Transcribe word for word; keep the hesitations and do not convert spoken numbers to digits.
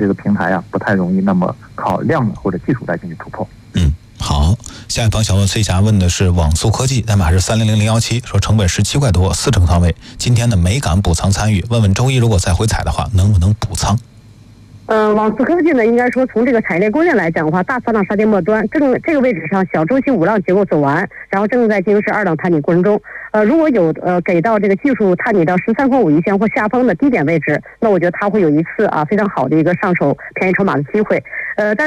这个平台啊，不太容易那么靠量或者技术来进行突破。 嗯，好，下一帮小问 C 侠问的是网速科技，代码是三零零零一七，说成本十七块多，四成仓位，今天呢没敢补仓参与，问问周一如果再回踩的话，能不能补仓？ 呃，网速科技呢，应该说从这个产业链供应链来讲的话，大三浪杀跌末端，这个这个位置上小周期五浪结构走完，然后正在进行是二浪探底过程中。呃，如果有呃给到这个技术探底到十三块五一线或下方的低点位置，那我觉得它会有一次啊非常好的一个上手便宜筹码的机会。呃，但